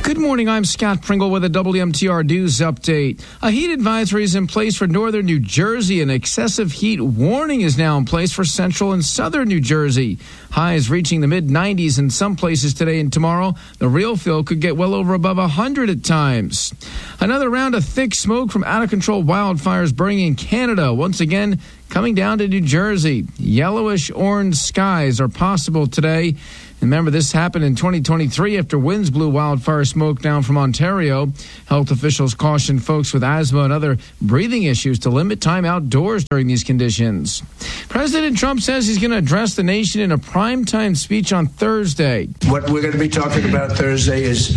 Good morning, I'm Scott Pringle with a WMTR News update. A heat advisory is in place for northern New Jersey. An excessive heat warning is now in place for central and southern New Jersey. Highs reaching the mid-90s in some places today and tomorrow. The real feel could get well over above 100 at times. Another round of thick smoke from out-of-control wildfires burning in Canada. Once again, coming down to New Jersey. Yellowish-orange skies are possible today. Remember, this happened in 2023 after winds blew wildfire smoke down from Ontario. Health officials cautioned folks with asthma and other breathing issues to limit time outdoors during these conditions. President Trump says he's going to address the nation in a primetime speech on Thursday. What we're going to be talking about Thursday is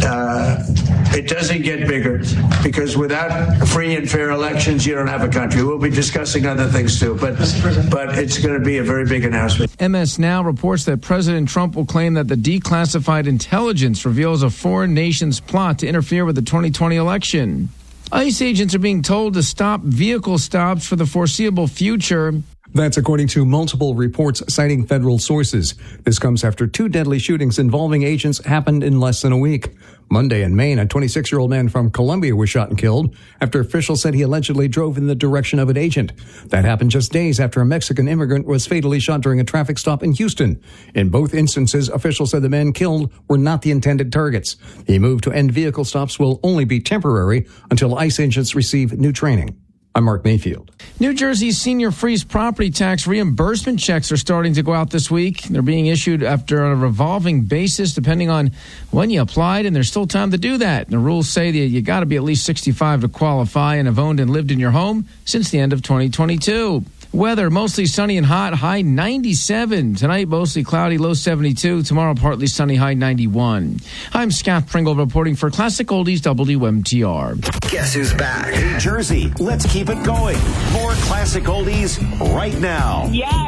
it doesn't get bigger, because without free and fair elections, you don't have a country. We'll be discussing other things too, but it's going to be a very big announcement. MS Now reports that President Trump will claim that the declassified intelligence reveals a foreign nation's plot to interfere with the 2020 election. ICE agents are being told to stop vehicle stops for the foreseeable future. That's according to multiple reports citing federal sources. This comes after 2 deadly shootings involving agents happened in less than a week. Monday in Maine, a 26-year-old man from Columbia was shot and killed after officials said he allegedly drove in the direction of an agent. That happened just days after a Mexican immigrant was fatally shot during a traffic stop in Houston. In both instances, officials said the men killed were not the intended targets. The move to end vehicle stops will only be temporary until ICE agents receive new training. I'm Mark Mayfield. New Jersey's senior freeze property tax reimbursement checks are starting to go out this week. They're being issued after a revolving basis, depending on when you applied, and there's still time to do that. The rules say that you got to be at least 65 to qualify and have owned and lived in your home since the end of 2022. Weather, mostly sunny and hot, high 97. Tonight, mostly cloudy, low 72. Tomorrow, partly sunny, high 91. I'm Scott Pringle reporting for Classic Oldies WMTR. Guess who's back? Hey, Jersey, let's keep it going. More Classic Oldies right now. Yes.